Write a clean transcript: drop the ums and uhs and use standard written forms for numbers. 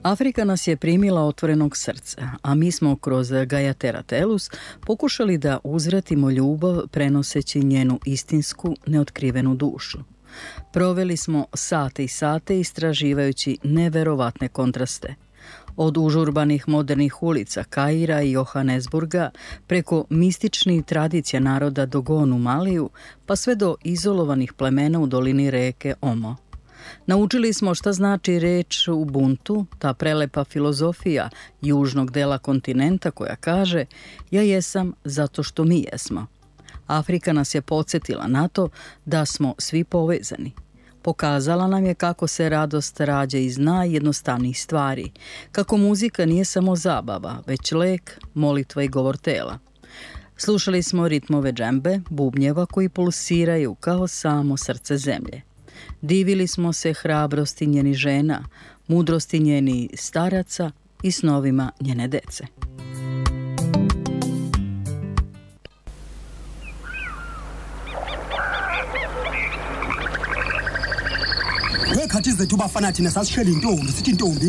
Afrika nas je primila otvorenog srca, a mi smo kroz Gaia Terra Tellus pokušali da uzvratimo ljubav prenoseći njenu istinsku, neotkrivenu dušu. Proveli smo sate i sate istraživajući neverovatne kontraste. Od užurbanih modernih ulica Kaira i Johannesburga preko mističnih tradicija naroda Dogon u Maliju pa sve do izolovanih plemena u dolini reke Omo. Naučili smo šta znači reč Ubuntu, ta prelepa filozofija južnog dela kontinenta koja kaže ja jesam zato što mi jesmo. Afrika nas je podsjetila na to da smo svi povezani. Pokazala nam je kako se radost rađa iz najjednostavnijih stvari, kako muzika nije samo zabava, već lek, molitva i govor tela. Slušali smo ritmove džembe, bubnjeva koji pulsiraju kao samo srce zemlje. Divili smo se hrabrosti njenih žena, mudrosti njenih staraca i snovima njene dece. Ngekhathi zethu bafana thina sasihleli intombi sithi intombi